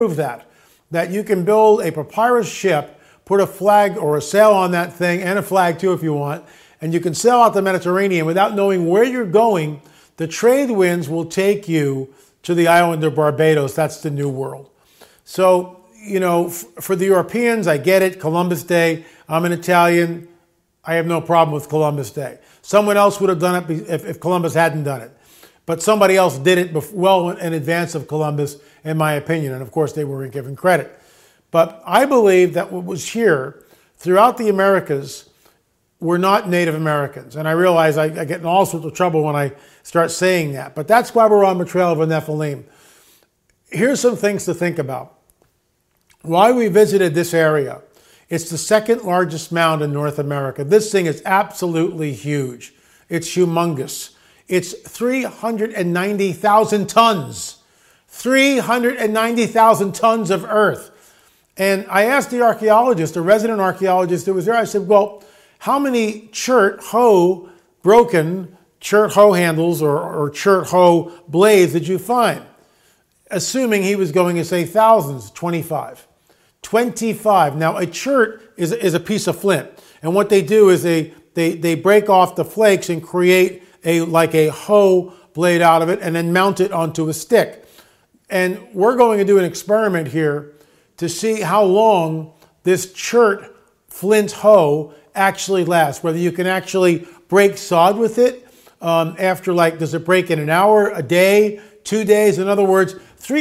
prove that you can build a papyrus ship, put a flag or a sail on that thing, and a flag too if you want, and you can sail out the Mediterranean without knowing where you're going. The trade winds will take you to the island of Barbados. That's the New World. So, you know, for the Europeans, I get it. Columbus Day. I'm an Italian. I have no problem with Columbus Day. Someone else would have done it if Columbus hadn't done it. But somebody else did it well in advance of Columbus, in my opinion. And of course, they weren't given credit. But I believe that what was here throughout the Americas were not Native Americans. And I realize I get in all sorts of trouble when I start saying that. But that's why we're on the trail of the Nephilim. Here's some things to think about. Why we visited this area. It's the second largest mound in North America. This thing is absolutely huge. It's humongous. It's 390,000 tons. 390,000 tons of earth. And I asked the archaeologist, the resident archaeologist that was there, I said, well, how many chert hoe broken chert hoe handles or chert hoe blades did you find? Assuming he was going to say thousands, 25. 25. Now, a chert is a piece of flint. And what they do is they break off the flakes and create like a hoe blade out of it and then mount it onto a stick. And we're going to do an experiment here to see how long this chert flint hoe actually lasts, whether you can actually break sod with it after, like, does it break in an hour, a day, 2 days? In other words,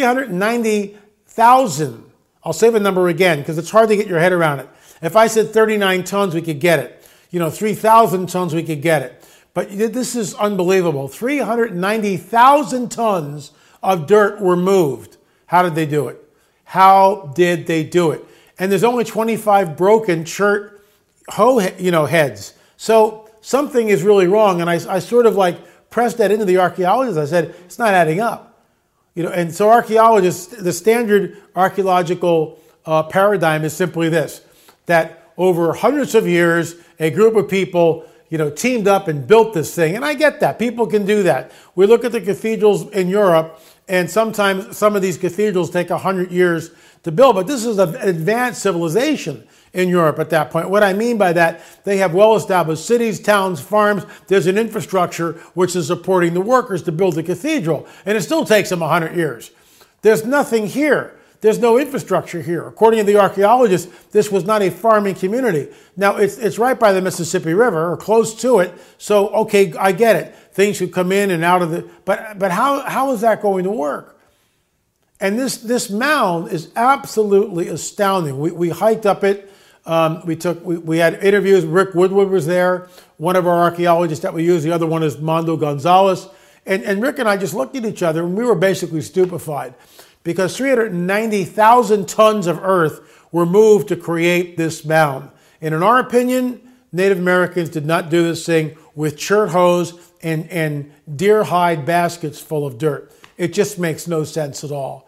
390,000. I'll say the number again because it's hard to get your head around it. If I said 39 tons, we could get it. 3,000 tons, we could get it. But this is unbelievable. 390,000 tons of dirt were moved. How did they do it? How did they do it? And there's only 25 broken chert hoe, heads. So something is really wrong. And I sort of like pressed that into the archaeologists. I said, it's not adding up. And so archaeologists, the standard archaeological paradigm is simply this, that over hundreds of years, a group of people, teamed up and built this thing. And I get that. People can do that. We look at the cathedrals in Europe, and sometimes some of these cathedrals take 100 years to build. But this is an advanced civilization in Europe at that point. What I mean by that, they have well-established cities, towns, farms. There's an infrastructure which is supporting the workers to build the cathedral. And it still takes them 100 years. There's nothing here. There's no infrastructure here. According to the archaeologists, this was not a farming community. Now, it's right by the Mississippi River, or close to it. So, okay, I get it. Things could come in and out of the... But how is that going to work? And this mound is absolutely astounding. We hiked up it. We had interviews. Rick Woodward was there, one of our archaeologists that we use. The other one is Mondo Gonzalez. And Rick and I just looked at each other, and we were basically stupefied because 390,000 tons of earth were moved to create this mound. And in our opinion, Native Americans did not do this thing with chert hoes and deer hide baskets full of dirt. It just makes no sense at all.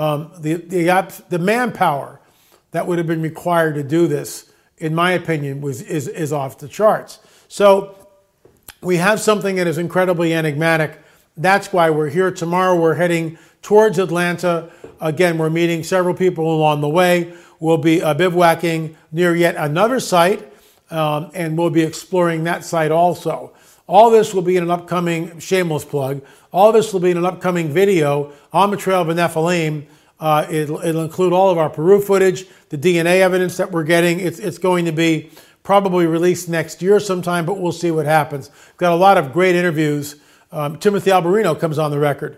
The manpower that would have been required to do this, in my opinion, is off the charts. So we have something that is incredibly enigmatic. That's why we're here. Tomorrow we're heading towards Atlanta. Again, we're meeting several people along the way. We'll be bivouacking near yet another site, and we'll be exploring that site also. All this will be in an upcoming, shameless plug, all this will be in an upcoming video on the Trail of the Nephilim. It'll include all of our Peru footage, the DNA evidence that we're getting. It's going to be probably released next year sometime, but we'll see what happens. We've got a lot of great interviews. Timothy Alberino comes on the record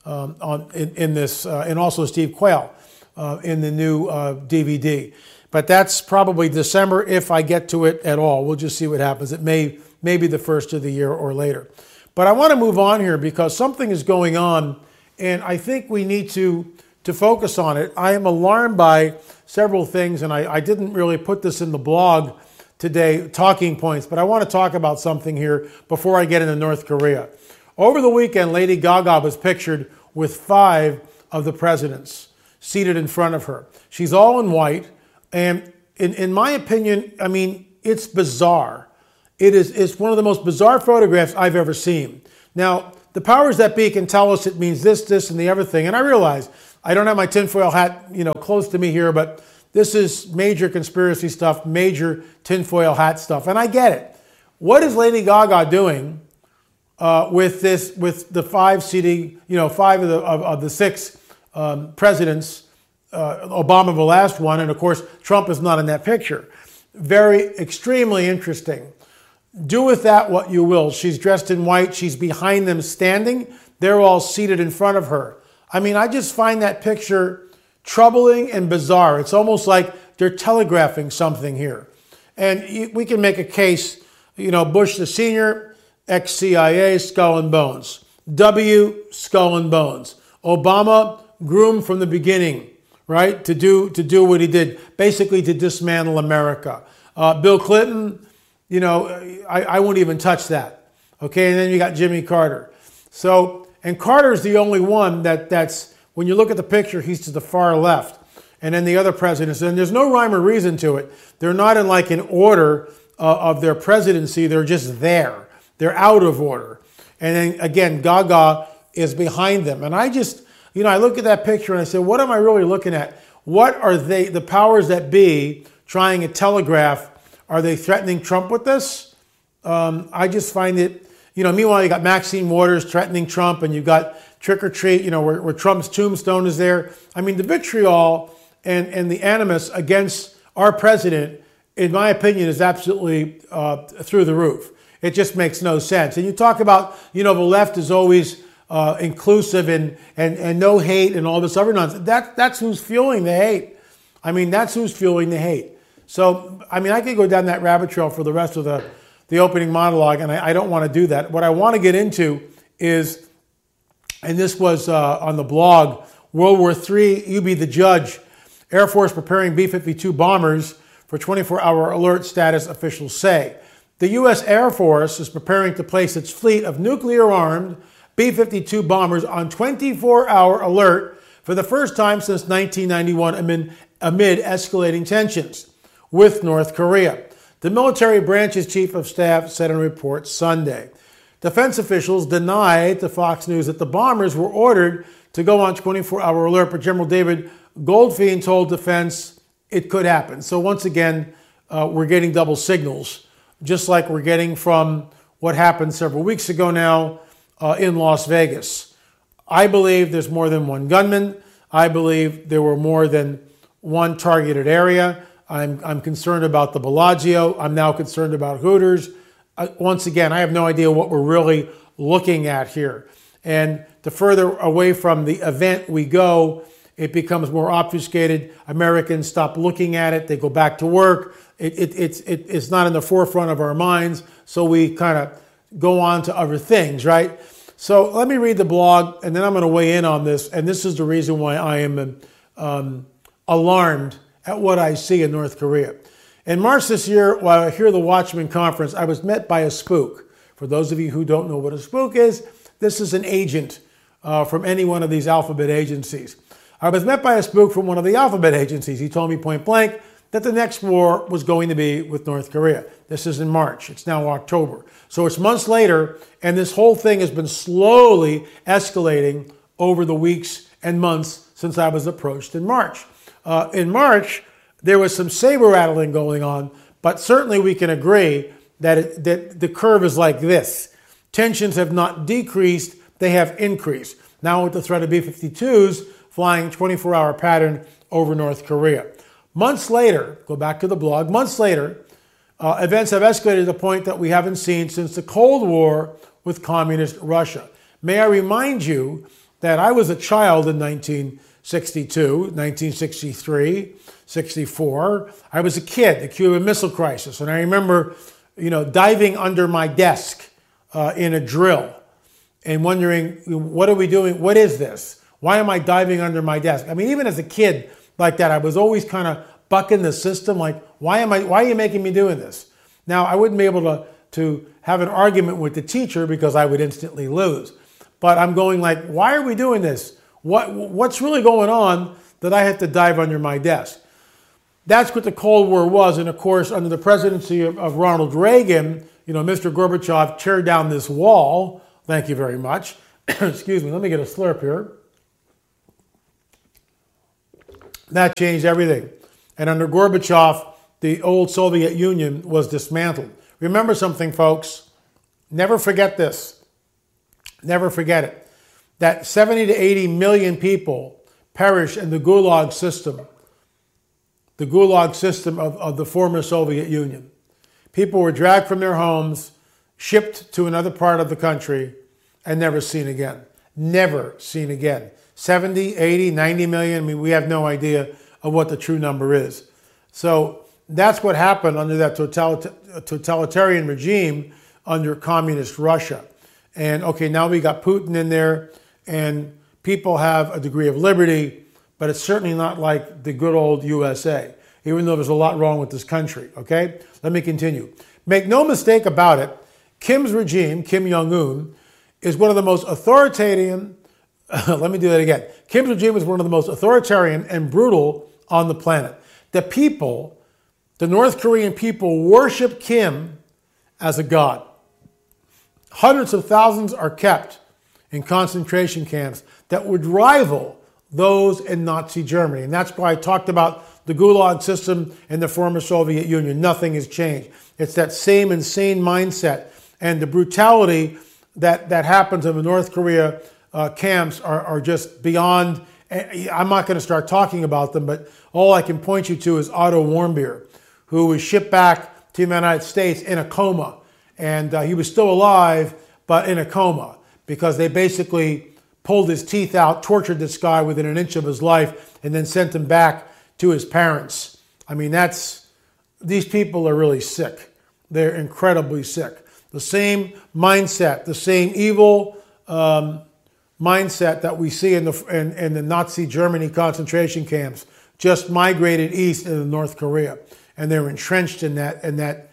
in this, and also Steve Quayle in the new DVD. But that's probably December if I get to it at all. We'll just see what happens. It may be the first of the year or later. But I want to move on here because something is going on, and I think we need to focus on it. I am alarmed by several things, and I didn't really put this in the blog today, talking points, but I want to talk about something here before I get into North Korea. Over the weekend, Lady Gaga was pictured with 5 of the presidents seated in front of her. She's all in white, and in my opinion, I mean, it's bizarre. It's one of the most bizarre photographs I've ever seen. Now, the powers that be can tell us it means this, and the other thing, and I realize I don't have my tinfoil hat, close to me here, but this is major conspiracy stuff, major tinfoil hat stuff, and I get it. What is Lady Gaga doing with the five of the six presidents? Obama, the last one, and of course Trump is not in that picture. Extremely interesting. Do with that what you will. She's dressed in white. She's behind them standing. They're all seated in front of her. I mean, I just find that picture troubling and bizarre. It's almost like they're telegraphing something here. And we can make a case, Bush the senior, ex-CIA, skull and bones. W, skull and bones. Obama, groomed from the beginning, right, to do what he did, basically to dismantle America. Bill Clinton, I won't even touch that. Okay, and then you got Jimmy Carter. So, and Carter's the only one that's, when you look at the picture, he's to the far left. And then the other presidents, and there's no rhyme or reason to it. They're not in like an order of their presidency, they're just there. They're out of order. And then again, Gaga is behind them. And I just, I look at that picture and I say, what am I really looking at? What are the powers that be trying to telegraph? Are they threatening Trump with this? I just find it, meanwhile you got Maxine Waters threatening Trump, and you've got Trick or Treat, where Trump's tombstone is there. I mean, the vitriol and the animus against our president, in my opinion, is absolutely through the roof. It just makes no sense. And you talk about, the left is always inclusive and no hate and all this other nonsense. That's who's fueling the hate. I mean, that's who's fueling the hate. So, I mean, I could go down that rabbit trail for the rest of the opening monologue, and I don't want to do that. What I want to get into is, and this was on the blog, World War III, you be the judge. Air Force preparing B-52 bombers for 24-hour alert status, officials say. The U.S. Air Force is preparing to place its fleet of nuclear-armed B-52 bombers on 24-hour alert for the first time since 1991 amid escalating tensions with North Korea. The military branch's chief of staff said in a report Sunday. Defense officials denied to Fox News that the bombers were ordered to go on 24-hour alert, but General David Goldfein told Defense it could happen. So once again, we're getting double signals, just like we're getting from what happened several weeks ago now in Las Vegas. I believe there's more than one gunman. I believe there were more than one targeted area. I'm concerned about the Bellagio. I'm now concerned about Hooters. Once again, I have no idea what we're really looking at here. And the further away from the event we go, it becomes more obfuscated. Americans stop looking at it. They go back to work. It's not in the forefront of our minds, so we kind of go on to other things, right? So let me read the blog, and then I'm going to weigh in on this. And this is the reason why I am alarmed at what I see in North Korea. In March this year, while I hear the Watchman Conference, I was met by a spook. For those of you who don't know what a spook is, this is an agent from any one of these alphabet agencies. I was met by a spook from one of the alphabet agencies. He told me point blank that the next war was going to be with North Korea. This is in March. It's now October. So it's months later, and this whole thing has been slowly escalating over the weeks and months since I was approached in March. In March, there was some saber rattling going on, but certainly we can agree that the curve is like this. Tensions have not decreased, they have increased. Now with the threat of B-52s flying 24-hour pattern over North Korea. Months later, go back to the blog, months later, events have escalated to the point that we haven't seen since the Cold War with communist Russia. May I remind you that I was a child in 1962, 1963, 64. I was a kid, the Cuban Missile Crisis, and I remember, diving under my desk in a drill and wondering, what are we doing? What is this? Why am I diving under my desk? I mean, even as a kid like that, I was always kind of bucking the system, like, why are you making me doing this? Now, I wouldn't be able to have an argument with the teacher because I would instantly lose. But I'm going like, why are we doing this? What's really going on that I have to dive under my desk? That's what the Cold War was. And of course, under the presidency of Ronald Reagan, Mr. Gorbachev tear down this wall. Thank you very much. Excuse me, let me get a slurp here. That changed everything. And under Gorbachev, the old Soviet Union was dismantled. Remember something, folks. Never forget this. Never forget it. That 70 to 80 million people perished in the Gulag system. The Gulag system of the former Soviet Union. People were dragged from their homes, shipped to another part of the country, and never seen again. Never seen again. 70, 80, 90 million. I mean, we have no idea of what the true number is. So that's what happened under that totalitarian regime under communist Russia. And okay, now we got Putin in there, and people have a degree of liberty, but it's certainly not like the good old USA, even though there's a lot wrong with this country, okay? Let me continue. Make no mistake about it, Kim's regime, Kim Jong-un, is one of the most authoritarian, let me do that again. Kim's regime is one of the most authoritarian and brutal on the planet. The people, the North Korean people, worship Kim as a god. Hundreds of thousands are kept in concentration camps that would rival those in Nazi Germany. And that's why I talked about the Gulag system in the former Soviet Union. Nothing has changed. It's that same insane mindset. And the brutality that happens in the North Korea camps are just beyond. I'm not going to start talking about them, but all I can point you to is Otto Warmbier, who was shipped back to the United States in a coma. And he was still alive, but in a coma, because they basically pulled his teeth out, tortured this guy within an inch of his life, and then sent him back to his parents. I mean, these people are really sick. They're incredibly sick. The same mindset, the same evil mindset that we see in the Nazi Germany concentration camps, just migrated east into North Korea, and they're entrenched in that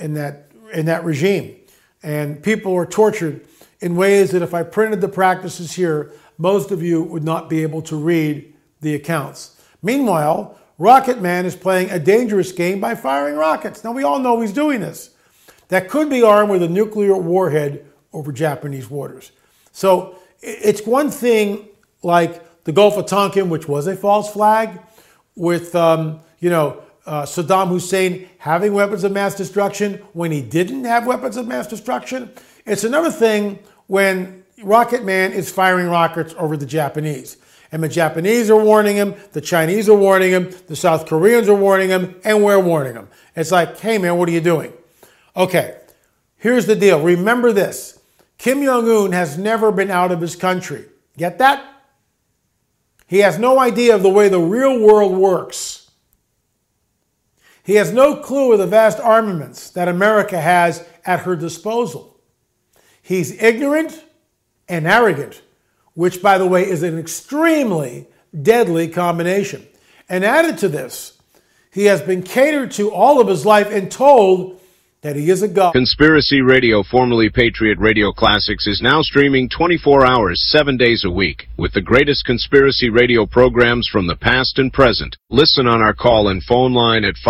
regime. And people are tortured in ways that if I printed the practices here, most of you would not be able to read the accounts. Meanwhile, Rocket Man is playing a dangerous game by firing rockets. Now, we all know he's doing this. That could be armed with a nuclear warhead over Japanese waters. So it's one thing like the Gulf of Tonkin, which was a false flag, with Saddam Hussein having weapons of mass destruction when he didn't have weapons of mass destruction. It's another thing when Rocket Man is firing rockets over the Japanese. And the Japanese are warning him, the Chinese are warning him, the South Koreans are warning him, and we're warning him. It's like, hey man, what are you doing? Okay, here's the deal. Remember this. Kim Jong-un has never been out of his country. Get that? He has no idea of the way the real world works. He has no clue of the vast armaments that America has at her disposal. He's ignorant and arrogant, which, by the way, is an extremely deadly combination. And added to this, he has been catered to all of his life and told that he is a god. Conspiracy Radio, formerly Patriot Radio Classics, is now streaming 24 hours, 7 days a week, with the greatest conspiracy radio programs from the past and present. Listen on our call and phone line at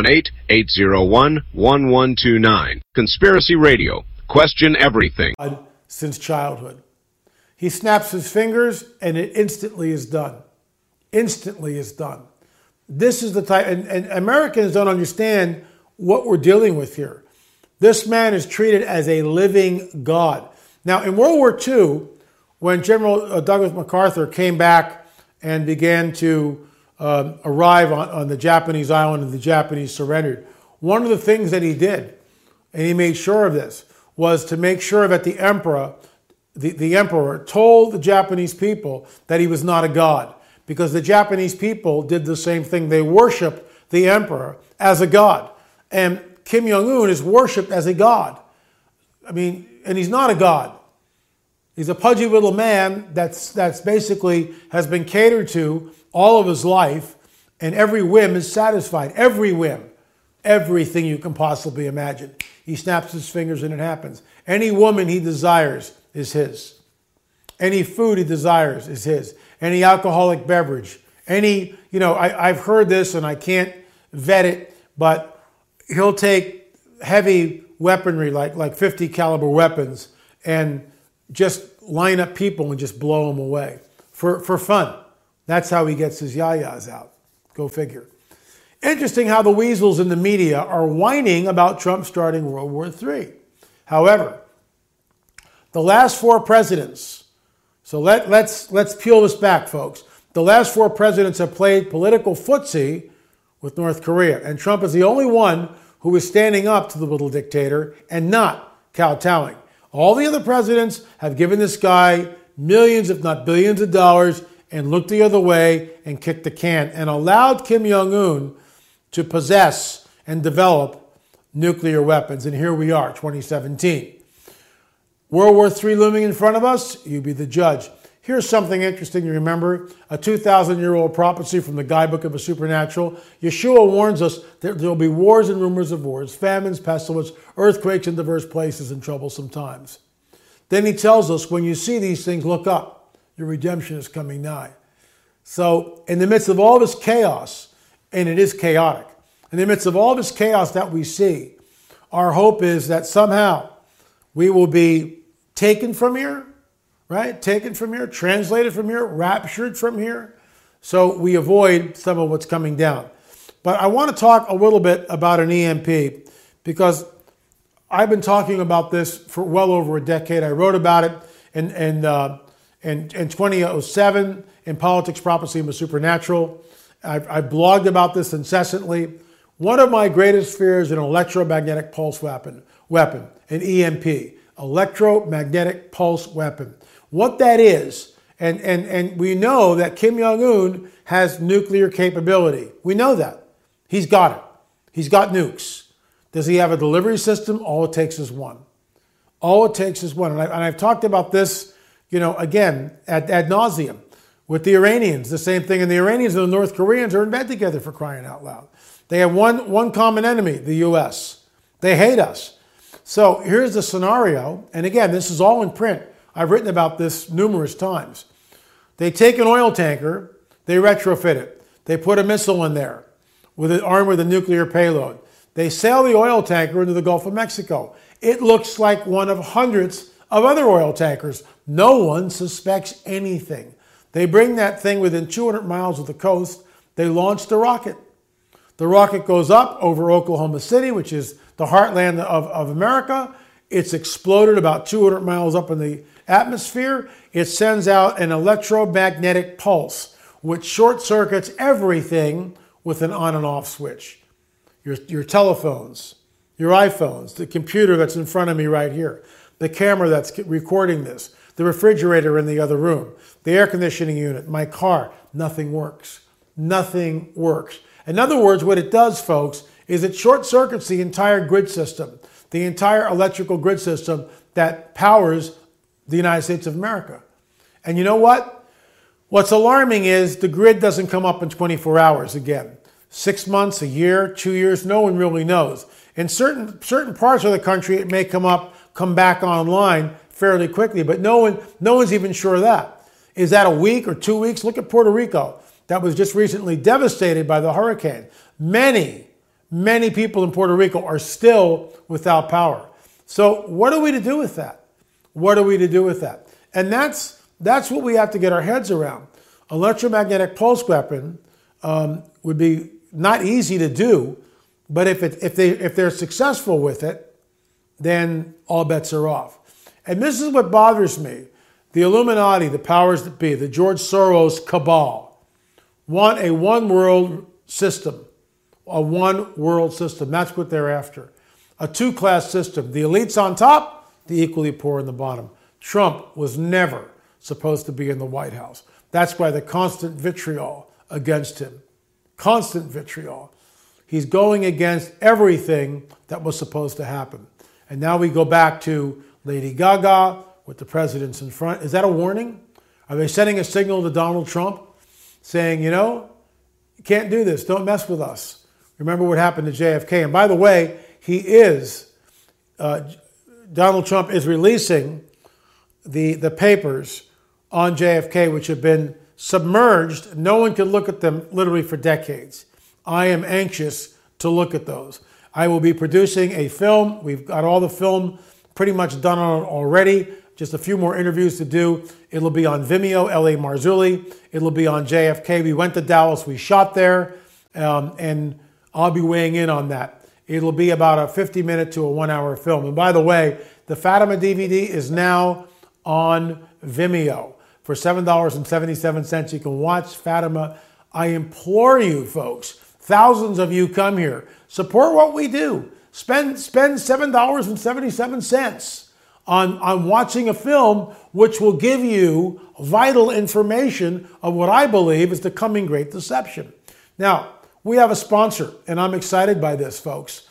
518-801-1129. Conspiracy Radio. Question everything. Since childhood. He snaps his fingers and it instantly is done. Instantly is done. This is the type, and Americans don't understand what we're dealing with here. This man is treated as a living god. Now, in World War II, when General Douglas MacArthur came back and began to arrive on the Japanese island and the Japanese surrendered, one of the things that he did, and he made sure of this, was to make sure that the emperor told the Japanese people that he was not a god, because the Japanese people did the same thing. They worshiped the emperor as a god. And Kim Jong-un is worshipped as a god. I mean, and he's not a god. He's a pudgy little man that's basically has been catered to all of his life, and every whim is satisfied. Every whim. Everything you can possibly imagine. He snaps his fingers and it happens. Any woman he desires is his. Any food he desires is his. Any alcoholic beverage. I've heard this and I can't vet it, but he'll take heavy weaponry like 50 caliber weapons and just line up people and just blow them away for fun. That's how he gets his yayas out. Go figure. Interesting how the weasels in the media are whining about Trump starting World War III. However, the last four presidents, so let's peel this back, folks. The last four presidents have played political footsie with North Korea, and Trump is the only one who is standing up to the little dictator and not kowtowing. All the other presidents have given this guy millions, if not billions of dollars and looked the other way and kicked the can and allowed Kim Jong-un to possess and develop nuclear weapons. And here we are, 2017. World War III looming in front of us, you be the judge. Here's something interesting you remember, a 2,000-year-old prophecy from the Guidebook of a Supernatural. Yeshua warns us that there will be wars and rumors of wars, famines, pestilence, earthquakes in diverse places, and troublesome times. Then he tells us, when you see these things, look up. Your redemption is coming nigh. So in the midst of all this chaos, and it is chaotic, in the midst of all this chaos that we see, our hope is that somehow we will be taken from here, right? Taken from here, translated from here, raptured from here, so we avoid some of what's coming down. But I want to talk a little bit about an EMP because I've been talking about this for well over a decade. I wrote about it in 2007 in Politics, Prophecy, and the Supernatural. I've blogged about this incessantly. One of my greatest fears is an electromagnetic pulse weapon, an EMP, electromagnetic pulse weapon. What that is, and we know that Kim Jong-un has nuclear capability. We know that. He's got it. He's got nukes. Does he have a delivery system? All it takes is one. All it takes is one. And I've talked about this, again, ad nauseum. With the Iranians, the same thing. And the Iranians and the North Koreans are in bed together, for crying out loud. They have one common enemy, the U.S. They hate us. So here's the scenario. And again, this is all in print. I've written about this numerous times. They take an oil tanker, they retrofit it. They put a missile in there armed with a nuclear payload. They sail the oil tanker into the Gulf of Mexico. It looks like one of hundreds of other oil tankers. No one suspects anything. They bring that thing within 200 miles of the coast. They launch the rocket. The rocket goes up over Oklahoma City, which is the heartland of America. It's exploded about 200 miles up in the atmosphere. It sends out an electromagnetic pulse, which short circuits everything with an on and off switch. Your telephones, your iPhones, the computer that's in front of me right here, the camera that's recording this, the refrigerator in the other room, the air conditioning unit, my car, nothing works. Nothing works. In other words, what it does, folks, is it short circuits the entire grid system, the entire electrical grid system that powers the United States of America. And you know what? What's alarming is the grid doesn't come up in 24 hours again. 6 months, a year, 2 years, no one really knows. In certain parts of the country, it may come back online fairly quickly, but no one's even sure of that. Is that a week or 2 weeks? Look at Puerto Rico. That was just recently devastated by the hurricane. Many people in Puerto Rico are still without power. So what are we to do with that? What are we to do with that? And that's what we have to get our heads around. Electromagnetic pulse weapon would be not easy to do, but if they're successful with it, then all bets are off. And this is what bothers me. The Illuminati, the powers that be, the George Soros cabal, want a one world system. A one world system. That's what they're after. A two-class system. The elites on top, the equally poor in the bottom. Trump was never supposed to be in the White House. That's why the constant vitriol against him. Constant vitriol. He's going against everything that was supposed to happen. And now we go back to Lady Gaga with the presidents in front. Is that a warning? Are they sending a signal to Donald Trump saying, you can't do this. Don't mess with us. Remember what happened to JFK. And by the way, Donald Trump is releasing the papers on JFK, which have been submerged. No one can look at them literally for decades. I am anxious to look at those. I will be producing a film. We've got all the film pretty much done on it already. Just a few more interviews to do. It'll be on Vimeo, L.A. Marzulli. It'll be on JFK. We went to Dallas. We shot there. and I'll be weighing in on that. It'll be about a 50-minute to a 1-hour film. And by the way, the Fatima DVD is now on Vimeo. For $7.77, you can watch Fatima. I implore you, folks, thousands of you come here. Support what we do. Spend $7.77 on watching a film which will give you vital information of what I believe is the coming Great Deception. Now, we have a sponsor, and I'm excited by this, folks.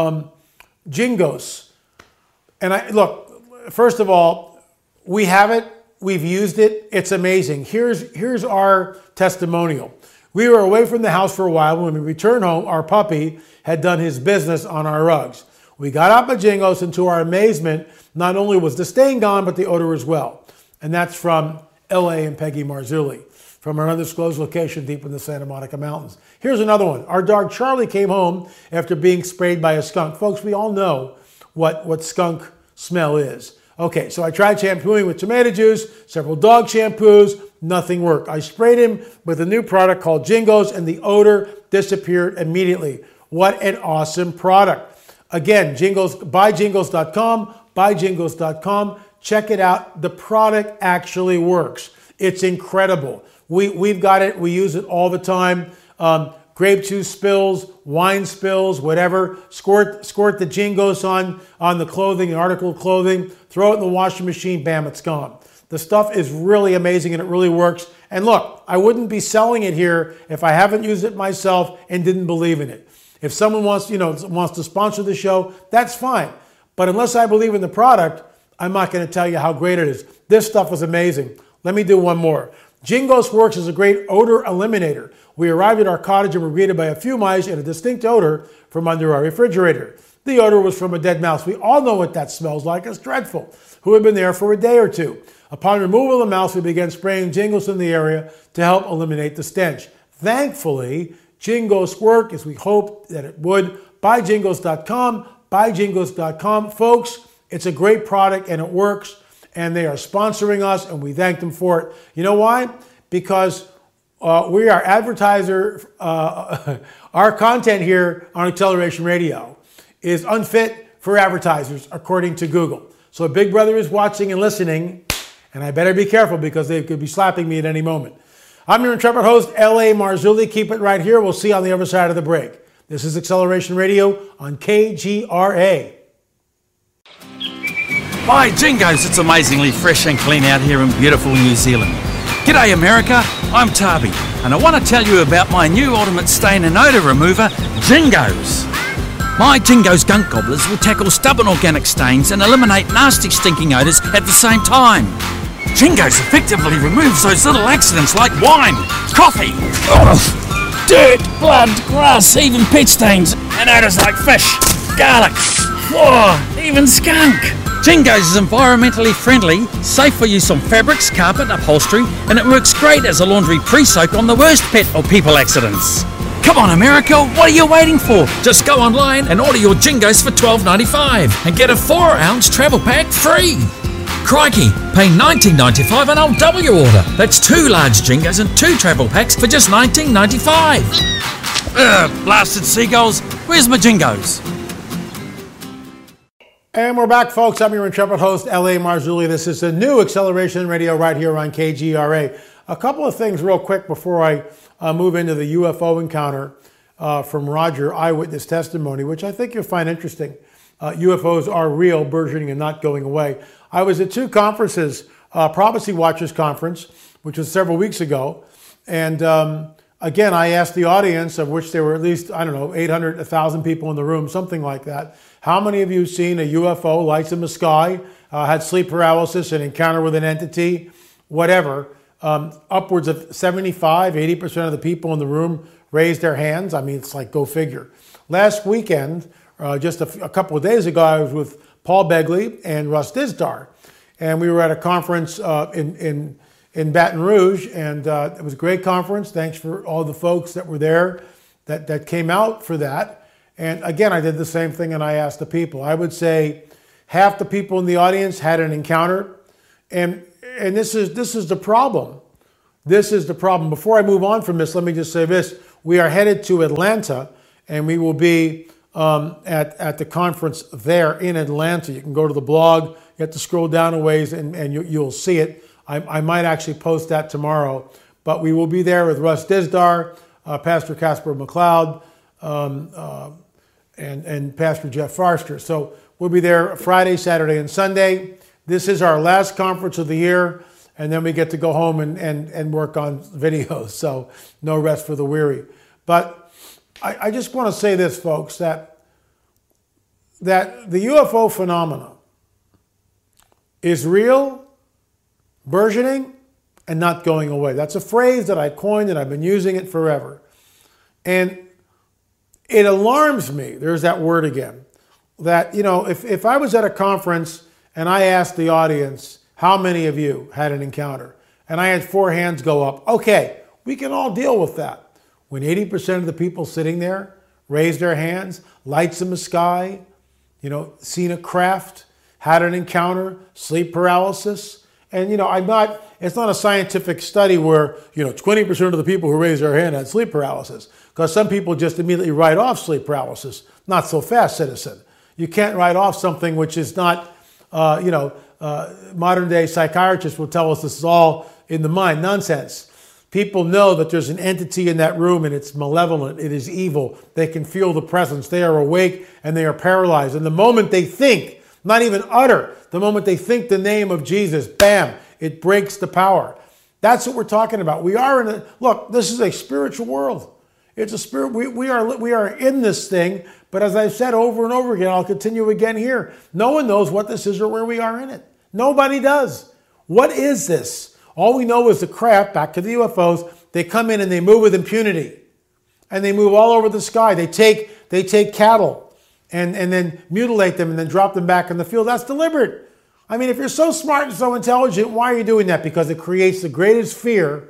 Jingos. And look, first of all, we have it. We've used it. It's amazing. Here's our testimonial. We were away from the house for a while. When we returned home, our puppy had done his business on our rugs. We got out the Jingos, and to our amazement, not only was the stain gone, but the odor as well. And that's from L.A. and Peggy Marzulli, from an undisclosed location deep in the Santa Monica Mountains. Here's another one. Our dog Charlie came home after being sprayed by a skunk. Folks, we all know what skunk smell is. Okay, so I tried shampooing with tomato juice, several dog shampoos, nothing worked. I sprayed him with a new product called Jingos, and the odor disappeared immediately. What an awesome product. Again, Jingos, buyjingos.com, buyjingos.com. Check it out. The product actually works. It's incredible. We've got it. We use it all the time. Grape juice spills, wine spills, whatever. Squirt the Jingos on the clothing, an article of clothing. Throw it in the washing machine. Bam, it's gone. The stuff is really amazing and it really works. And look, I wouldn't be selling it here if I haven't used it myself and didn't believe in it. If someone wants to sponsor the show, that's fine. But unless I believe in the product, I'm not going to tell you how great it is. This stuff is amazing. Let me do one more. Jingos works as a great odor eliminator. We arrived at our cottage and were greeted by a few mice and a distinct odor from under our refrigerator. The odor was from a dead mouse. We all know what that smells like. It's dreadful. Who had been there for a day or two. Upon removal of the mouse, we began spraying Jingos in the area to help eliminate the stench. Thankfully, Jingos work as we hoped that it would. Buyjingos.com, buyjingos.com. Folks, it's a great product and it works, and they are sponsoring us, and we thank them for it. You know why? Because we are advertiser. Our content here on Acceleration Radio is unfit for advertisers, according to Google. So Big Brother is watching and listening, and I better be careful because they could be slapping me at any moment. I'm your intrepid host, L.A. Marzulli. Keep it right here. We'll see you on the other side of the break. This is Acceleration Radio on KGRA. By Jingos, it's amazingly fresh and clean out here in beautiful New Zealand. G'day America, I'm Tabi, and I want to tell you about my new ultimate stain and odour remover, Jingos. My Jingos gunk gobblers will tackle stubborn organic stains and eliminate nasty stinking odours at the same time. Jingos effectively removes those little accidents like wine, coffee, dirt, blood, grass, even pet stains, and odours like fish, garlic, even skunk. Jingos is environmentally friendly, safe for use on fabrics, carpet, upholstery, and it works great as a laundry pre-soak on the worst pet or people accidents. Come on America, what are you waiting for? Just go online and order your Jingos for $12.95 and get a 4-ounce travel pack free. Crikey, pay $19.95 and I'll double your order. That's 2 large Jingos and 2 travel packs for just $19.95. Blasted seagulls, where's my Jingos? And we're back, folks. I'm your intrepid host, L.A. Marzulli. This is a new Acceleration Radio right here on KGRA. A couple of things real quick before I move into the UFO encounter from Roger, eyewitness testimony, which I think you'll find interesting. UFOs are real, burgeoning, and not going away. I was at 2 conferences, Prophecy Watchers Conference, which was several weeks ago. And again, I asked the audience, of which there were at least, 800, 1,000 people in the room, something like that. How many of you have seen a UFO, lights in the sky, had sleep paralysis, an encounter with an entity, whatever? Upwards of 75, 80% of the people in the room raised their hands. I mean, it's like, go figure. Last weekend, just a couple of days ago, I was with Paul Begley and Russ Dizdar. And we were at a conference in Baton Rouge, and it was a great conference. Thanks for all the folks that were there that came out for that. And again, I did the same thing and I asked the people. I would say half the people in the audience had an encounter. And this is the problem. This is the problem. Before I move on from this, let me just say this. we are headed to Atlanta, and we will be at the conference there in Atlanta. You can go to the blog. You have to scroll down a ways, and you'll see it. I might actually post that tomorrow. But we will be there with Russ Dizdar, Pastor Casper McLeod, and Pastor Jeff Forster. So we'll be there Friday, Saturday, and Sunday. This is our last conference of the year, and then we get to go home and work on videos. So no rest for the weary. But I just want to say this, folks, that the UFO phenomena is real, burgeoning, and not going away. That's a phrase that I coined, and I've been using it forever. And it alarms me, there's that word again, that, if I was at a conference and I asked the audience, how many of you had an encounter? And I had 4 hands go up. Okay, we can all deal with that. When 80% of the people sitting there raised their hands, lights in the sky, seen a craft, had an encounter, sleep paralysis. And, it's not a scientific study where, 20% of the people who raised their hand had sleep paralysis. Because some people just immediately write off sleep paralysis. Not so fast, citizen. You can't write off something which is not, modern day psychiatrists will tell us this is all in the mind. Nonsense. People know that there's an entity in that room and it's malevolent. It is evil. They can feel the presence. They are awake and they are paralyzed. And the moment they think, not even utter, the moment they think the name of Jesus, bam, it breaks the power. That's what we're talking about. We are look, this is a spiritual world. It's a spirit. We are in this thing. But as I've said over and over again, I'll continue again here. No one knows what this is or where we are in it. Nobody does. What is this? All we know is the craft, back to the UFOs, they come in and they move with impunity. And they move all over the sky. They take cattle and then mutilate them and then drop them back in the field. That's deliberate. I mean, if you're so smart and so intelligent, why are you doing that? Because it creates the greatest fear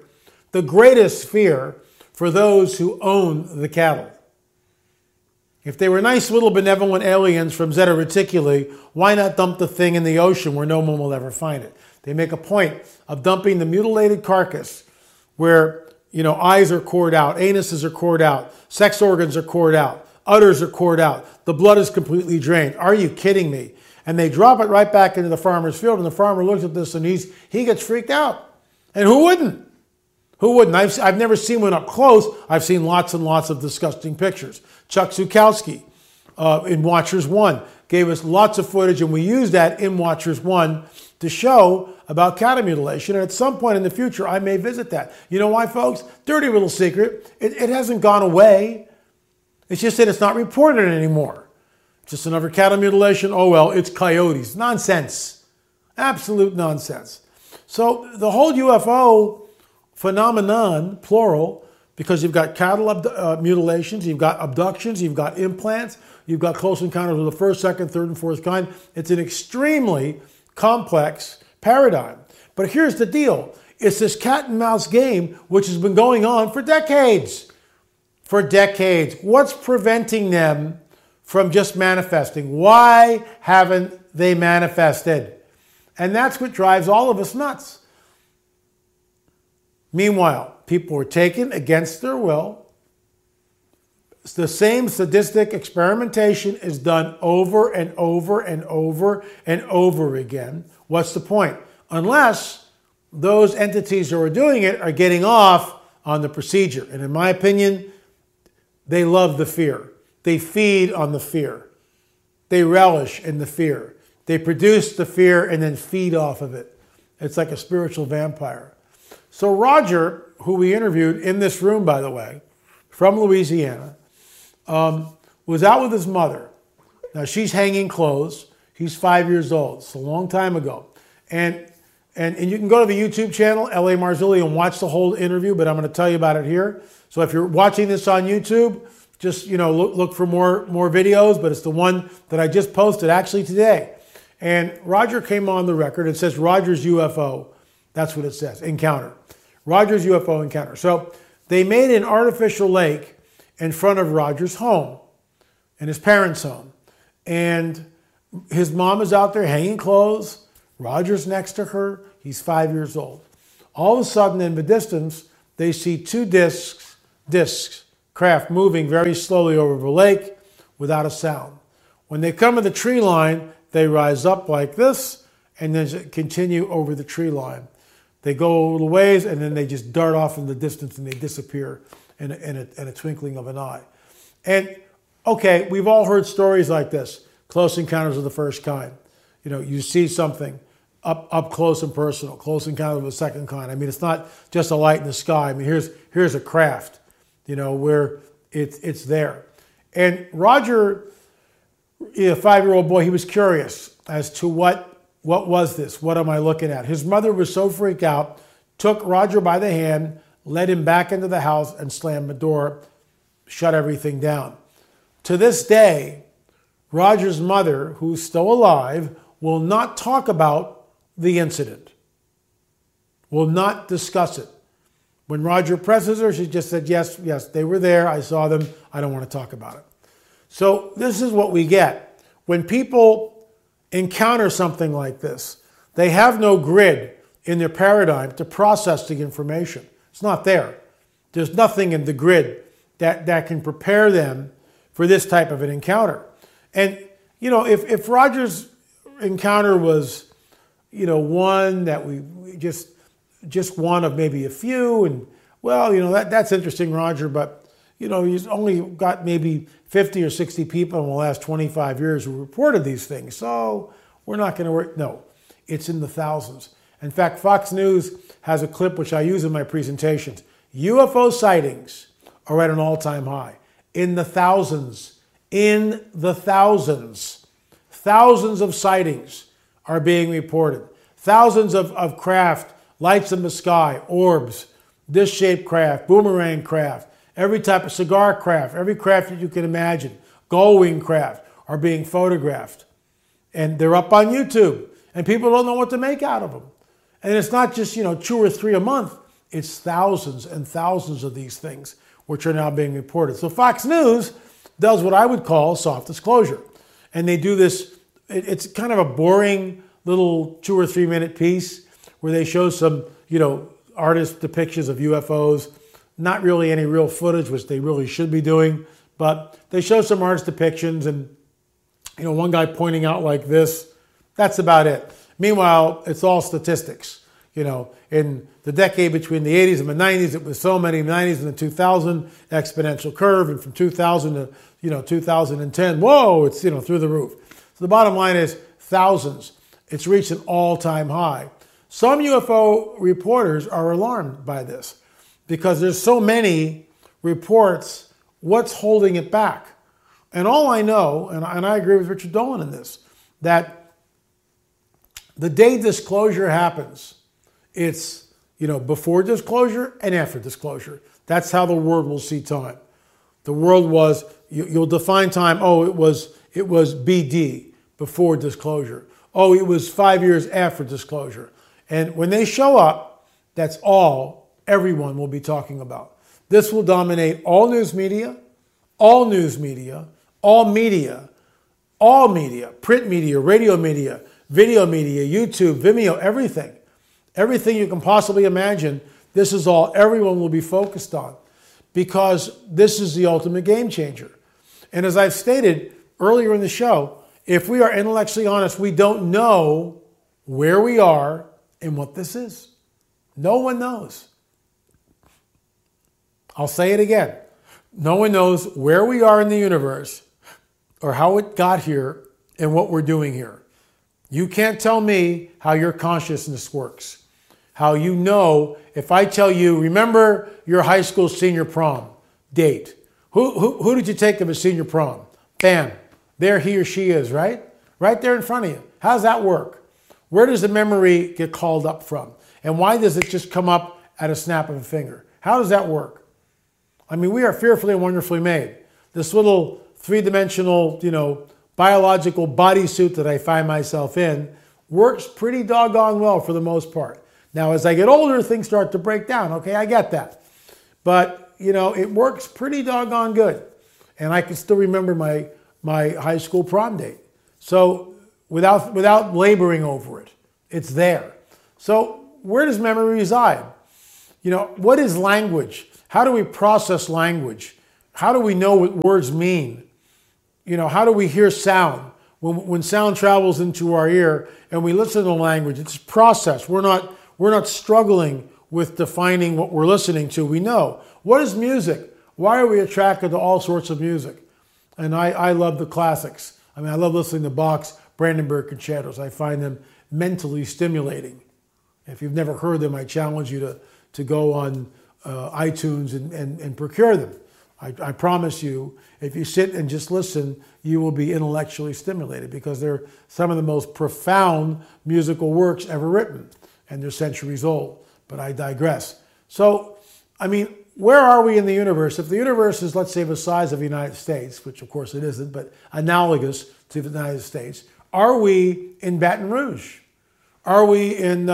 for those who own the cattle. If they were nice little benevolent aliens from Zeta Reticuli, why not dump the thing in the ocean where no one will ever find it? They make a point of dumping the mutilated carcass where, eyes are cored out, anuses are cored out, sex organs are cored out, udders are cored out, the blood is completely drained. Are you kidding me? And they drop it right back into the farmer's field, and the farmer looks at this and he gets freaked out. And who wouldn't? Who wouldn't? I've never seen one up close. I've seen lots and lots of disgusting pictures. Chuck Zukowski in Watchers 1 gave us lots of footage, and we used that in Watchers 1 to show about cattle mutilation. And at some point in the future, I may visit that. You know why, folks? Dirty little secret. It hasn't gone away. It's just that it's not reported anymore. Just another cattle mutilation. Oh, well, it's coyotes. Nonsense. Absolute nonsense. So the whole UFO phenomenon, plural, because you've got cattle mutilations, you've got abductions, you've got implants, you've got close encounters of the first, second, third, and fourth kind. It's an extremely complex paradigm. But here's the deal. It's this cat and mouse game which has been going on for decades. For decades. What's preventing them from just manifesting? Why haven't they manifested? And that's what drives all of us nuts. Meanwhile, people were taken against their will. The same sadistic experimentation is done over and over and over and over again. What's the point? Unless those entities who are doing it are getting off on the procedure. And in my opinion, they love the fear. They feed on the fear. They relish in the fear. They produce the fear and then feed off of it. It's like a spiritual vampire. So Roger, who we interviewed in this room, by the way, from Louisiana, was out with his mother. Now, she's hanging clothes. He's 5 years old. It's a long time ago. And you can go to the YouTube channel, L.A. Marzulli, and watch the whole interview, but I'm going to tell you about it here. So if you're watching this on YouTube, just look for more videos, but it's the one that I just posted actually today. And Roger came on the record. It says Roger's UFO. That's what it says, encounter. Roger's UFO encounter. So they made an artificial lake in front of Roger's home, in his parents' home. And his mom is out there hanging clothes. Roger's next to her. He's 5 years old. All of a sudden, in the distance, they see two discs craft moving very slowly over the lake without a sound. When they come to the tree line, they rise up like this and then continue over the tree line. They go a little ways and then they just dart off in the distance and they disappear in a twinkling of an eye. And okay, we've all heard stories like this, close encounters of the first kind. You know, you see something up close and personal, close encounter of the second kind. I mean, it's not just a light in the sky. I mean, here's a craft, you know, where it's there. And Roger, a 5-year-old boy, he was curious as to what was this? What am I looking at? His mother was so freaked out, took Roger by the hand, led him back into the house and slammed the door, shut everything down. To this day, Roger's mother, who's still alive, will not talk about the incident, will not discuss it. When Roger presses her, she just said, yes, they were there. I saw them. I don't want to talk about it. So this is what we get. When people encounter something like this, they have no grid in their paradigm to process the information. It's not there. There's nothing in the grid that can prepare them for this type of an encounter. And, you know, if Roger's encounter was, you know, one that we just one of maybe a few, and, well, you know, that's interesting, Roger, but, you know, he's only got maybe 50 or 60 people in the last 25 years who reported these things. So we're not going to work. No, it's in the thousands. In fact, Fox News has a clip which I use in my presentations. UFO sightings are at an all-time high. In the thousands. In the thousands. Thousands of sightings are being reported. Thousands of craft, lights in the sky, orbs, disc-shaped craft, boomerang craft, every type of cigar craft, every craft that you can imagine, gull-wing craft are being photographed. And they're up on YouTube. And people don't know what to make out of them. And it's not just, you know, 2 or 3 a month. It's thousands and thousands of these things which are now being reported. So Fox News does what I would call soft disclosure. And they do this, it's kind of a boring little 2 or 3 minute piece where they show some, you know, artist depictions of UFOs. Not really any real footage, which they really should be doing, but they show some artist depictions and, you know, one guy pointing out like this. That's about it. Meanwhile, it's all statistics. You know, in the decade between the 80s and the 90s, it was so many 90s and the 2000 exponential curve, and from 2000 to, you know, 2010, whoa, it's, you know, through the roof. So the bottom line is thousands. It's reached an all-time high. Some UFO reporters are alarmed by this because there's so many reports. What's holding it back? And all I know, and I agree with Richard Dolan in this, that the day disclosure happens, it's, you know, before disclosure and after disclosure. That's how the world will see time. The world was, you'll define time, oh, it was BD, before disclosure. Oh, it was 5 years after disclosure. And when they show up, that's all everyone will be talking about. This will dominate all news media, all media, print media, radio media, video media, YouTube, Vimeo, everything. Everything you can possibly imagine, this is all everyone will be focused on because this is the ultimate game changer. And as I've stated earlier in the show, if we are intellectually honest, we don't know where we are and what this is. No one knows. I'll say it again. No one knows where we are in the universe or how it got here and what we're doing here. You can't tell me how your consciousness works. How you know, if I tell you, remember your high school senior prom date. Who did you take to a senior prom? Bam. There he or she is, right? Right there in front of you. How does that work? Where does the memory get called up from? And why does it just come up at a snap of a finger? How does that work? I mean, we are fearfully and wonderfully made. This little three-dimensional, you know, biological bodysuit that I find myself in works pretty doggone well for the most part. Now, as I get older, things start to break down. Okay, I get that. But, you know, it works pretty doggone good. And I can still remember my high school prom date. So without laboring over it, it's there. So where does memory reside? You know, what is language? How do we process language? How do we know what words mean? How do we hear sound? When sound travels into our ear and we listen to the language, it's processed. We're not struggling with defining what we're listening to. We know. What is music? Why are we attracted to all sorts of music? And I love the classics. I love listening to Bach's Brandenburg concertos. I find them mentally stimulating. If you've never heard them, I challenge you to go on iTunes and procure them. I promise you, if you sit and just listen, you will be intellectually stimulated because they're some of the most profound musical works ever written, and they're centuries old. But I digress. So, where are we in the universe? If the universe is, let's say, the size of the United States, which of course it isn't, but analogous to the United States, are we in Baton Rouge? Are we in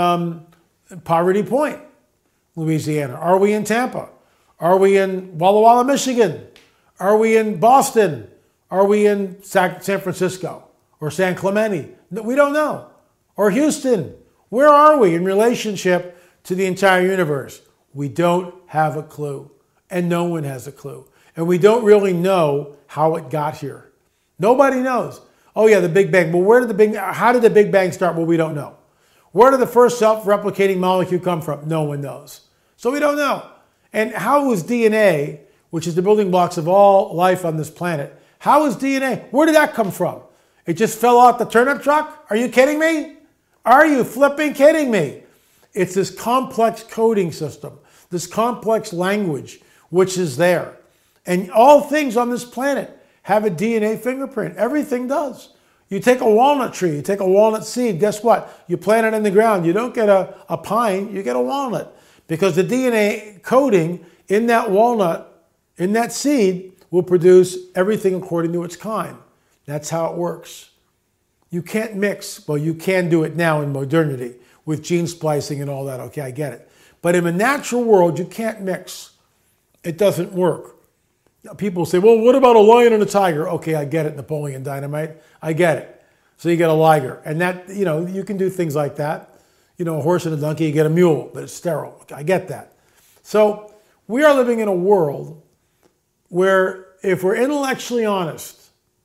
Poverty Point, Louisiana? Are we in Tampa? Are we in Walla Walla, Michigan? Are we in Boston? Are we in San Francisco or San Clemente? We don't know. Or Houston. Where are we in relationship to the entire universe? We don't have a clue, and no one has a clue. And we don't really know how it got here. Nobody knows. Oh yeah, the Big Bang. Well, how did the Big Bang start? Well, we don't know. Where did the first self-replicating molecule come from? No one knows. So we don't know. And how was DNA, which is the building blocks of all life on this planet, how is DNA? Where did that come from? It just fell off the turnip truck? Are you kidding me? Are you flipping kidding me? It's this complex coding system, this complex language, which is there. And all things on this planet have a DNA fingerprint. Everything does. You take a walnut tree, you take a walnut seed, guess what? You plant it in the ground. You don't get a pine, you get a walnut. Because the DNA coding in that walnut, in that seed, will produce everything according to its kind. That's how it works. You can't mix. Well, you can do it now in modernity with gene splicing and all that. Okay, I get it. But in a natural world, you can't mix. It doesn't work. People say, well, what about a lion and a tiger? Okay, I get it, Napoleon Dynamite. I get it. So you get a liger. And that, you can do things like that. A horse and a donkey, you get a mule, but it's sterile. Okay, I get that. So we are living in a world where if we're intellectually honest,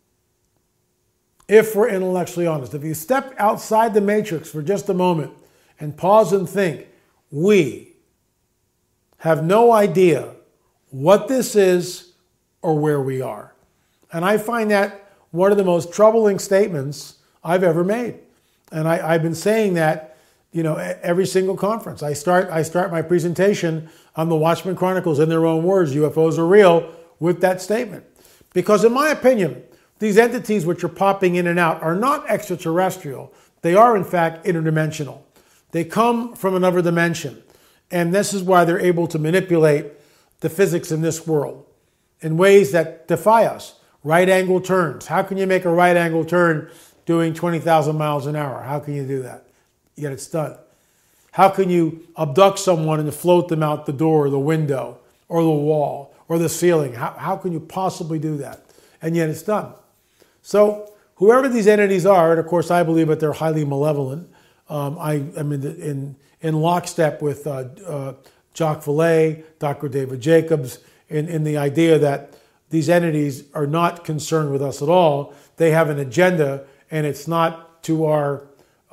if you step outside the matrix for just a moment and pause and think, we have no idea what this is or where we are. And I find that one of the most troubling statements I've ever made. And I've been saying that every single conference. I start my presentation on the Watchmen Chronicles in their own words, UFOs are real, with that statement. Because in my opinion, these entities which are popping in and out are not extraterrestrial. They are in fact interdimensional. They come from another dimension. And this is why they're able to manipulate the physics in this world in ways that defy us. Right angle turns. How can you make a right angle turn doing 20,000 miles an hour? How can you do that? Yet it's done. How can you abduct someone and float them out the door or the window or the wall or the ceiling? How can you possibly do that? And yet it's done. So whoever these entities are, and of course I believe that they're highly malevolent. I am in lockstep with Jacques Vallée, Dr. David Jacobs, in the idea that these entities are not concerned with us at all. They have an agenda, and it's not to our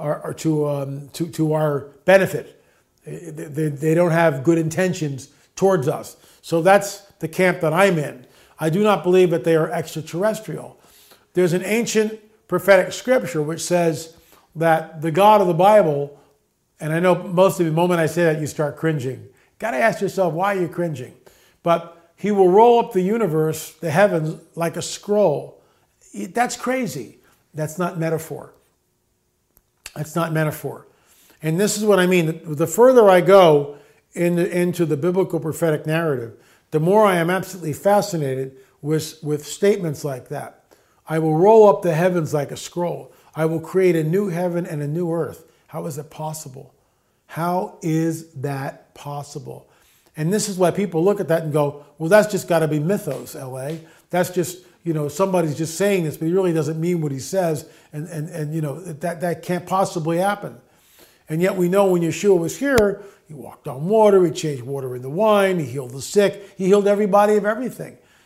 benefit. They don't have good intentions towards us. So that's the camp that I'm in. I do not believe that they are extraterrestrial. There's an ancient prophetic scripture which says that the God of the Bible, and I know most of the moment I say that you start cringing. Got to ask yourself, why are you cringing? But he will roll up the universe, the heavens, like a scroll. That's crazy. That's not metaphor. That's not metaphor. And this is what I mean. The further I go into the biblical prophetic narrative, the more I am absolutely fascinated with statements like that. I will roll up the heavens like a scroll. I will create a new heaven and a new earth. How is it possible? How is that possible? And this is why people look at that and go, well, that's just got to be mythos, LA. That's just, somebody's just saying this, but he really doesn't mean what he says. And that can't possibly happen. And yet we know when Yeshua was here, he walked on water, he changed water into wine, he healed the sick, he healed everybody of everything.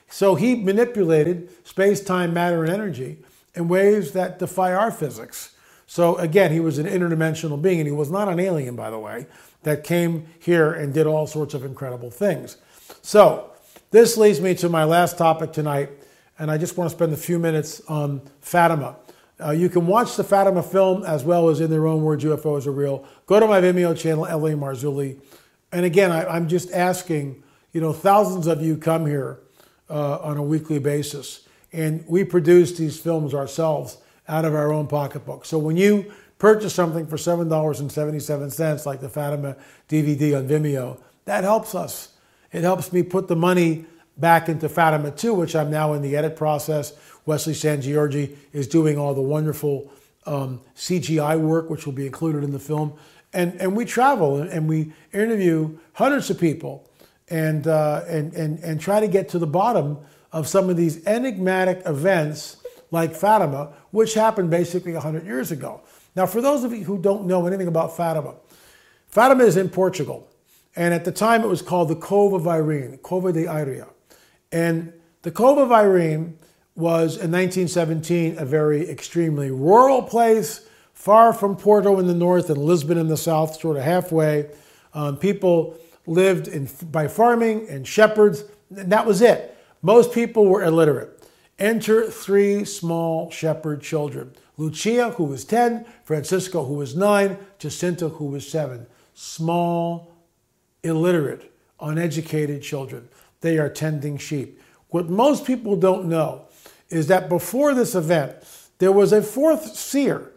So he manipulated space, time, matter, and energy in ways that defy our physics. So again, he was an interdimensional being, and he was not an alien, by the way, that came here and did all sorts of incredible things. So this leads me to my last topic tonight, and I just want to spend a few minutes on Fatima. You can watch the Fatima film as well as In Their Own Words, UFOs Are Real. Go to my Vimeo channel, L.A. Marzulli. And again, I'm just asking, thousands of you come here on a weekly basis, and we produce these films ourselves out of our own pocketbook. So when you purchase something for $7.77, like the Fatima DVD on Vimeo, that helps us. It helps me put the money back into Fatima 2, which I'm now in the edit process. Wesley Sangiorgi is doing all the wonderful CGI work, which will be included in the film. And we travel and we interview hundreds of people and try to get to the bottom of some of these enigmatic events like Fatima, which happened basically 100 years ago. Now, for those of you who don't know anything about Fatima, Fatima is in Portugal. And at the time, it was called the Cove of Irene, Cova de Iria. And the Cove of Irene was, in 1917, a very extremely rural place, far from Porto in the north and Lisbon in the south, sort of halfway. People lived by farming and shepherds. And that was it. Most people were illiterate. Enter 3 small shepherd children. Lucia, who was 10, Francisco, who was 9, Jacinta, who was 7. Small, illiterate, uneducated children. They are tending sheep. What most people don't know is that before this event, there was a fourth seer,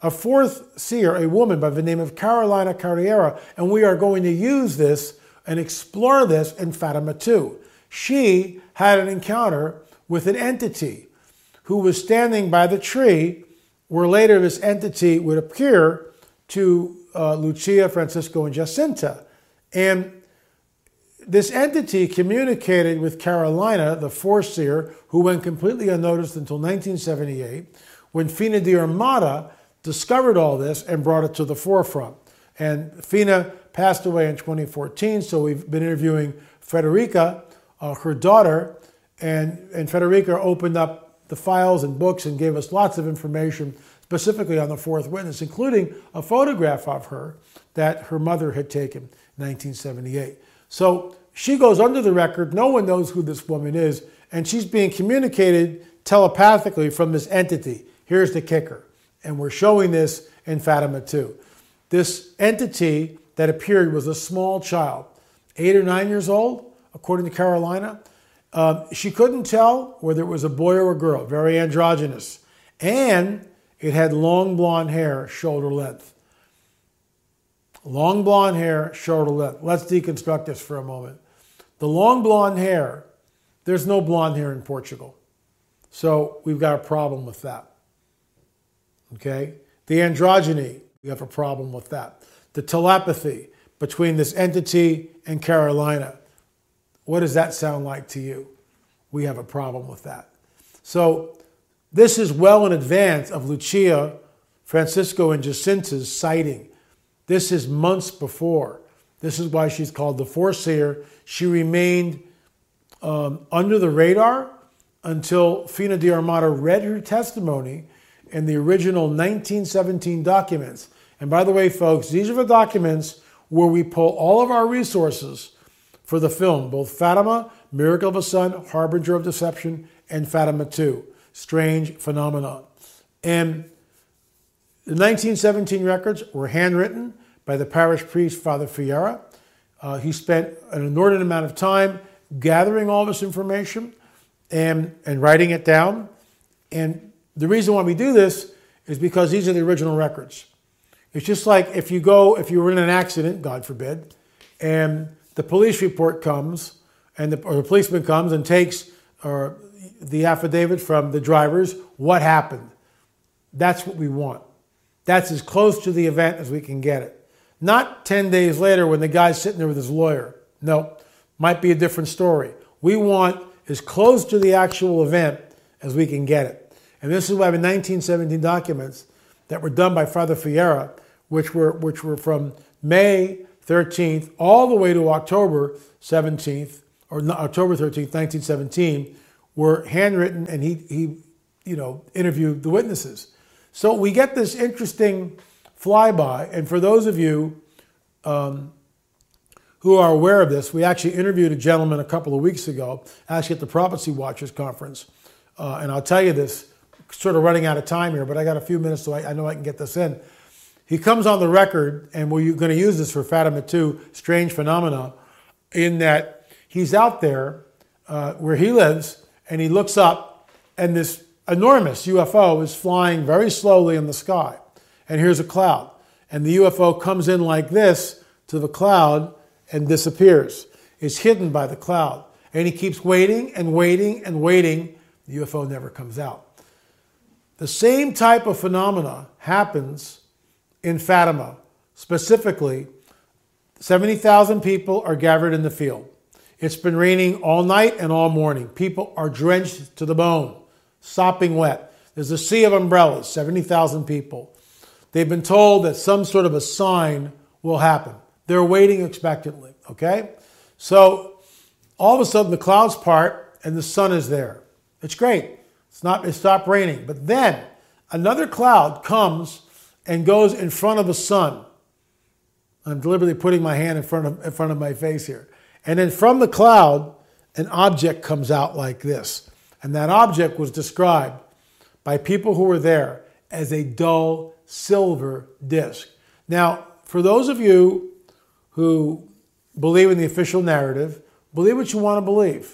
a woman by the name of Carolina Carriera, and we are going to use this and explore this in Fatima 2. She had an encounter with an entity who was standing by the tree where later this entity would appear to Lucia, Francisco, and Jacinta. And this entity communicated with Carolina, the foreseer, who went completely unnoticed until 1978, when Fina di Armada discovered all this and brought it to the forefront. And Fina passed away in 2014, so we've been interviewing Federica, her daughter, and Federica opened up the files and books and gave us lots of information, specifically on the fourth witness, including a photograph of her that her mother had taken in 1978. So she goes under the record. No one knows who this woman is, and she's being communicated telepathically from this entity. Here's the kicker, and we're showing this in Fatima 2. This entity that appeared was a small child, 8 or 9 years old, according to Carolina. She couldn't tell whether it was a boy or a girl, very androgynous. And it had long blonde hair, shoulder length. Long blonde hair, shoulder length. Let's deconstruct this for a moment. The long blonde hair, there's no blonde hair in Portugal. So we've got a problem with that. Okay? The androgyny, we have a problem with that. The telepathy between this entity and Carolina. What does that sound like to you? We have a problem with that. So this is well in advance of Lucia, Francisco, and Jacinta's sighting. This is months before. This is why she's called the foreseer. She remained under the radar until Fina di Armada read her testimony in the original 1917 documents. And by the way, folks, these are the documents where we pull all of our resources for the film, both Fatima, Miracle of a Sun, Harbinger of Deception, and Fatima 2, Strange Phenomenon. And the 1917 records were handwritten by the parish priest, Father Fiera. He spent an inordinate amount of time gathering all this information and writing it down. And the reason why we do this is because these are the original records. It's just like if you were in an accident, God forbid, and the police report comes, or the policeman comes and takes the affidavit from the drivers, what happened? That's what we want. That's as close to the event as we can get it. Not 10 days later when the guy's sitting there with his lawyer. No, might be a different story. We want as close to the actual event as we can get it. And this is why the 1917 documents that were done by Father Fiera, which were from May 13th all the way to October 17th, or October 13th, 1917, were handwritten, and he interviewed the witnesses. So we get this interesting flyby, and for those of you who are aware of this, we actually interviewed a gentleman a couple of weeks ago, actually at the Prophecy Watchers Conference, and I'll tell you this, sort of running out of time here, but I got a few minutes, so I know I can get this in. He comes on the record, and we're going to use this for Fatima 2, Strange Phenomena, in that he's out there where he lives, and he looks up, and this enormous UFO is flying very slowly in the sky. And here's a cloud. And the UFO comes in like this to the cloud and disappears. It's hidden by the cloud. And he keeps waiting and waiting and waiting. The UFO never comes out. The same type of phenomena happens in Fatima. Specifically, 70,000 people are gathered in the field. It's been raining all night and all morning. People are drenched to the bone, sopping wet. There's a sea of umbrellas, 70,000 people. They've been told that some sort of a sign will happen. They're waiting expectantly, okay? So all of a sudden the clouds part and the sun is there. It's great. It stopped raining. But then another cloud comes and goes in front of the sun. I'm deliberately putting my hand in front of my face here. And then from the cloud, an object comes out like this. And that object was described by people who were there as a dull silver disc. Now, for those of you who believe in the official narrative, believe what you want to believe.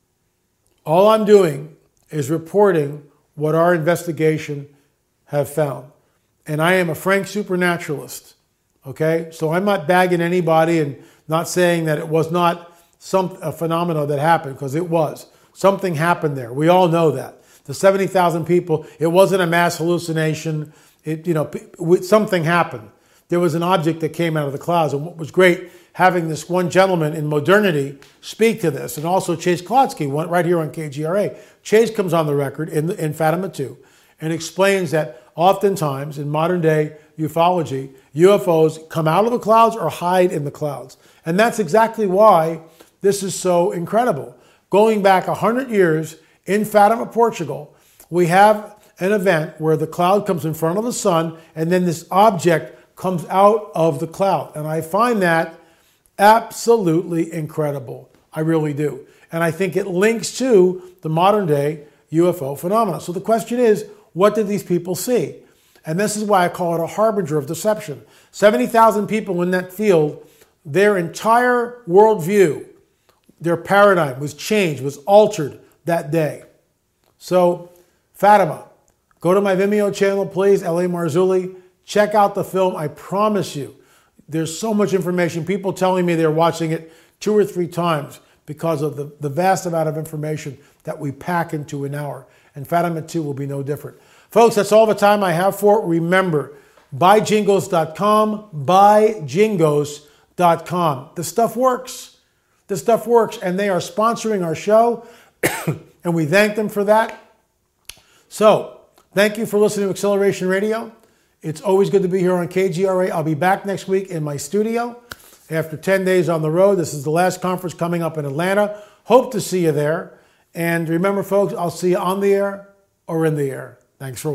All I'm doing is reporting what our investigation have found. And I am a frank supernaturalist, okay? So I'm not bagging anybody and not saying that it was not a phenomenon that happened, because it was. Something happened there. We all know that. The 70,000 people, it wasn't a mass hallucination. Something happened. There was an object that came out of the clouds. And what was great, having this one gentleman in modernity speak to this, and also Chase Klodsky, right here on KGRA. Chase comes on the record in Fatima 2 and explains that oftentimes in modern day ufology, UFOs come out of the clouds or hide in the clouds. And that's exactly why this is so incredible. Going back 100 years in Fatima, Portugal, we have an event where the cloud comes in front of the sun and then this object comes out of the cloud. And I find that absolutely incredible. I really do. And I think it links to the modern day UFO phenomena. So the question is, what did these people see? And this is why I call it a harbinger of deception. 70,000 people in that field, their entire worldview, their paradigm was changed, was altered that day. So, Fatima, go to my Vimeo channel, please, L.A. Marzulli. Check out the film. I promise you, there's so much information. People telling me they're watching it 2 or 3 times because of the vast amount of information that we pack into an hour. And Fatima 2 will be no different. Folks, that's all the time I have for it. Remember, buyjingos.com, buyjingos.com. The stuff works. The stuff works, and they are sponsoring our show, and we thank them for that. So, thank you for listening to Acceleration Radio. It's always good to be here on KGRA. I'll be back next week in my studio after 10 days on the road. This is the last conference coming up in Atlanta. Hope to see you there. And remember, folks, I'll see you on the air or in the air. Thanks for watching.